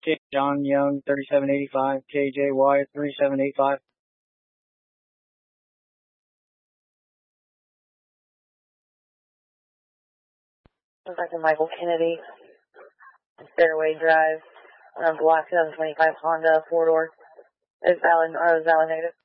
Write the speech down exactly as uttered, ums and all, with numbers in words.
K. John Young, thirty-seven eighty-five. K J Wyatt, thirty-seven eighty-five. Doctor Michael Kennedy, Fairway Drive, um, Block two thousand twenty-five Honda four door. Is valid, or is valid negative?